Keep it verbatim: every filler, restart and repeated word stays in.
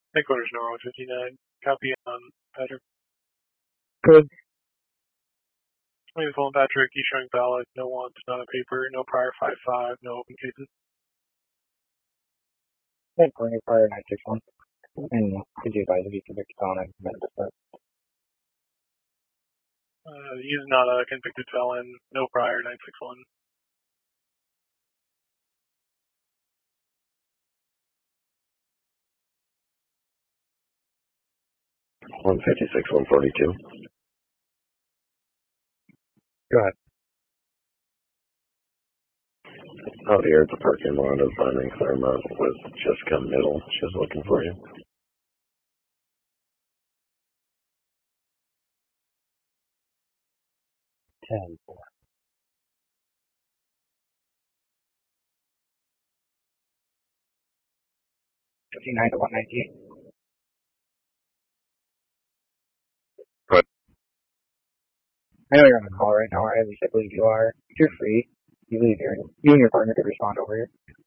Headquarters Norwell fifty-nine. Copy on Patrick. Good. Twenty phone Patrick, you showing valid, no wants, not a paper, no prior five five, no open cases. Then for any prior nine six one. And could you advise if you convicted felon and committed to start? Uh, he's not a convicted felon, no prior nine six one. one fifty-six, one forty-two. Go ahead. Out here at the parking lot of Vine and Claremont with Jessica Middle. She's looking for you. ten four. fifty-nine to one nineteen. What? I know you're on the call right now, or at least I believe you are. If you're free, you leave here. You and your partner could respond over here.